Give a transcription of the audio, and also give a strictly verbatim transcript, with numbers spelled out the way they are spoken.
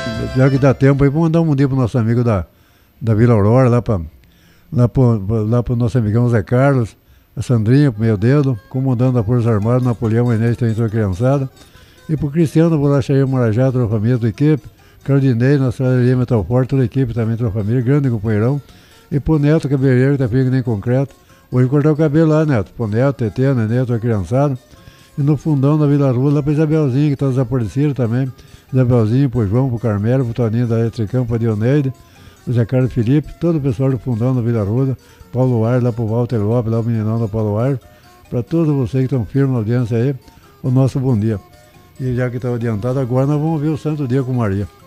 já que dá tempo aí, vou mandar um bom dia pro nosso amigo da, da Vila Aurora, lá para lá pro, lá pro nosso amigão Zé Carlos, a Sandrinha, pro meu dedo, comandante da Força Armada, Napoleão Enes, também toda a criançada. E pro Cristiano, Bolacharia Marajá, toda a família, toda a equipe. Cardinei, na Estradaria Metal Forte, toda a equipe também, toda a família, grande companheirão. E pro Neto, cabeleireiro, que tá feio que nem concreto. Hoje cortar o cabelo lá, Neto. Pro Neto, Tetê, Nenê, toda a criançada. E no fundão da Vila Rua, lá pra Isabelzinha, que tá desaparecida também. Isabelzinho, pro João, pro Carmelo, pro Toninho da Eletricão, pro Dioneide, o Zé Carlos Felipe, todo o pessoal do fundão da Vila Ruda, Paulo Ar, lá pro Walter Lopes, lá o meninão da Paulo Ar, para todos vocês que estão firmes na audiência aí, o nosso bom dia. E já que estava adiantado, agora nós vamos ver o Santo Dia com Maria.